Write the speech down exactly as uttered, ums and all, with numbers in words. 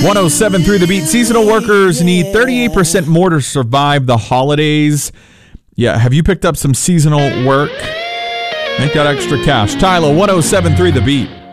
one oh seven point three The Beat. Seasonal workers need thirty-eight percent more to survive the holidays. Yeah, have you picked up some seasonal work? Make that extra cash. Tyler, one oh seven point three The Beat.